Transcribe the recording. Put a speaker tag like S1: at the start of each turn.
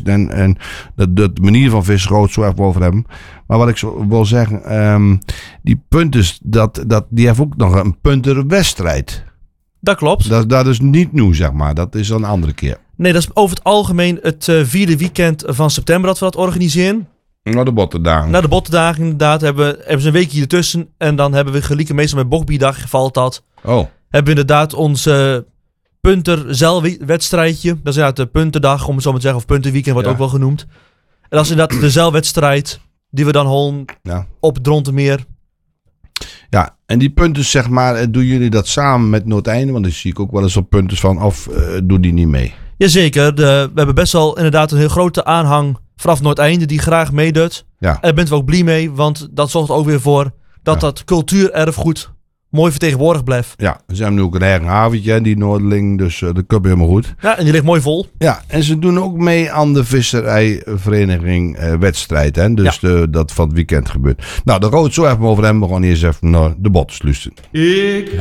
S1: En de manier van vissen rood zo even over hebben. Maar wat ik zo wil zeggen, die punten, die heeft ook nog een puntenwedstrijd.
S2: Dat klopt.
S1: Dat is niet nieuw, zeg maar. Dat is een andere keer.
S2: Nee, dat is over het algemeen het 4e weekend van september dat we dat organiseren.
S1: Na de bottendagen.
S2: Na de bottendagen inderdaad hebben ze een weekje ertussen. En dan hebben we gelijk meestal met Bokbierdag valt dat.
S1: Oh.
S2: Hebben we inderdaad onze punterzeilwedstrijdje. Dat is inderdaad de puntendag, om het zo maar te zeggen. Of puntenweekend wordt ook wel genoemd. En dat is inderdaad de zeilwedstrijd die we dan holen op het Drontenmeer.
S1: Ja, en die punten, zeg maar, doen jullie dat samen met Noordeinde? Want dan zie ik ook wel eens op punten van, of doen die niet mee?
S2: Jazeker, we hebben best wel inderdaad een heel grote aanhang vanaf Noordeinde die graag meedoet.
S1: Ja.
S2: En daar bent we ook blij mee, want dat zorgt ook weer voor dat dat cultuurerfgoed mooi vertegenwoordigd blijft.
S1: Ja, ze hebben nu ook een eigen haventje, die Noordeling, dus dat komt helemaal goed.
S2: Ja, en die ligt mooi vol.
S1: Ja, en ze doen ook mee aan de visserijvereniging wedstrijd, hè? Dus dat van het weekend gebeurt. Nou, daar gaan we het zo even over hebben. We gaan eerst even naar de botten luisteren.